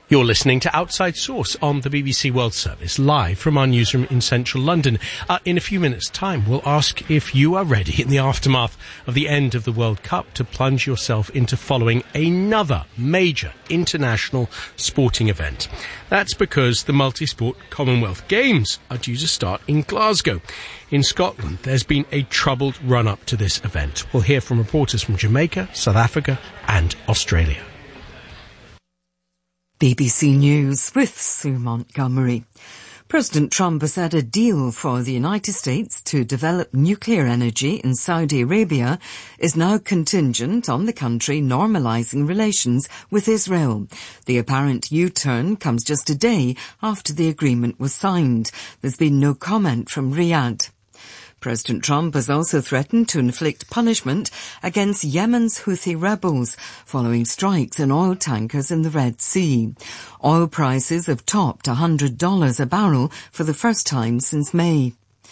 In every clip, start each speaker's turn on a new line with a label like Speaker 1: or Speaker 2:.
Speaker 1: You're listening to Outside Source on the BBC World Service, live from our newsroom in central London. In a few minutes' time, we'll ask if you are ready in the aftermath of the end of the World Cup to plunge yourself into following another major international sporting event. That's because the multi-sport Commonwealth Games are due to start in Glasgow. In Scotland, there's been a troubled run-up to this event. We'll hear from reporters from Jamaica, South Africa and Australia.
Speaker 2: BBC News with Sue Montgomery. President Trump has had a deal for the United States to develop nuclear energy in Saudi Arabia is now contingent on the country normalising relations with Israel. The apparent U-turn comes just a day after the agreement was signed. There's been no comment from Riyadh. President Trump has also threatened to inflict punishment against Yemen's Houthi rebels following strikes in oil tankers in the Red Sea. Oil prices have topped $100 a barrel for the first time since May.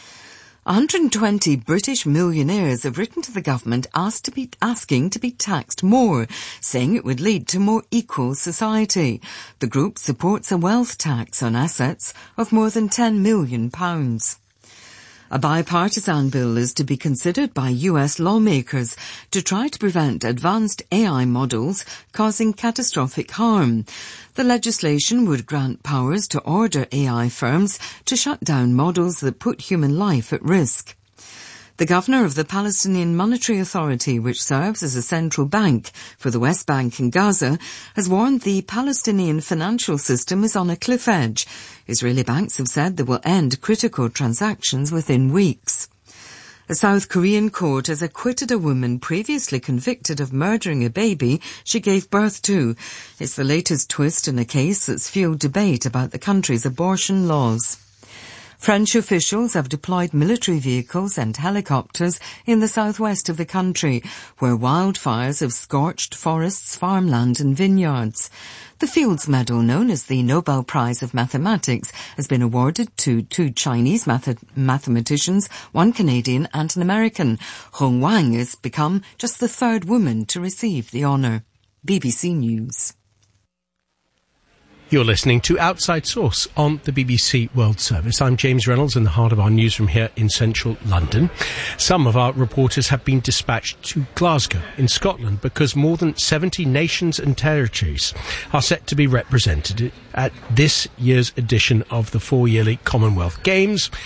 Speaker 2: 120 British millionaires have written to the government asking to be taxed more, saying it would lead to more equal society. The group supports a wealth tax on assets of more than £10 million. A bipartisan bill is to be considered by US lawmakers to try to prevent advanced AI models causing catastrophic harm. The legislation would grant powers to order AI firms to shut down models that put human life at risk. The governor of the Palestinian Monetary Authority, which serves as a central bank for the West Bank and Gaza, has warned the Palestinian financial system is on a cliff edge. Israeli banks have said they will end critical transactions within weeks. A South Korean court has acquitted a woman previously convicted of murdering a baby she gave birth to. It's the latest twist in a case that's fueled debate about the country's abortion laws. French officials have deployed military vehicles and helicopters in the southwest of the country, where wildfires have scorched forests, farmland and vineyards. The Fields Medal, known as the Nobel Prize of Mathematics, has been awarded to two Chinese mathematicians, one Canadian and an American. Hong Wang has become just the third woman to receive the honour. BBC News.
Speaker 1: You're listening to Outside Source on the BBC World Service. I'm James Reynolds in the heart of our newsroom here in central London. Some of our reporters have been dispatched to Glasgow in Scotland because more than 70 nations and territories are set to be represented at this year's edition of the four-yearly Commonwealth Games.